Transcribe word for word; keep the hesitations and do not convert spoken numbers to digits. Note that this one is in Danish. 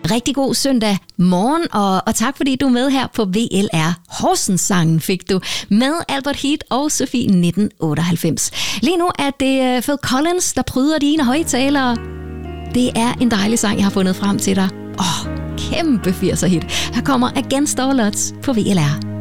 Rigtig god søndag morgen, og, og tak fordi du er med her på V L R. Horsens-sangen fik du med Albert Heat og Sofie nitten otteoghalvfems. Lige nu er det Phil Collins, der pryder dine højtalere. Det er en dejlig sang, jeg har fundet frem til dig. Åh, oh, kæmpe firser hit. Her kommer Against All Odds på V L R.